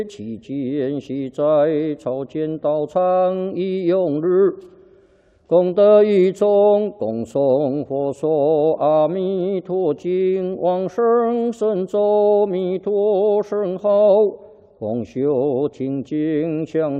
期间系在朝见道场一用日，功德一众，共诵佛说阿弥陀经，往生神咒弥陀圣号，共修清净相。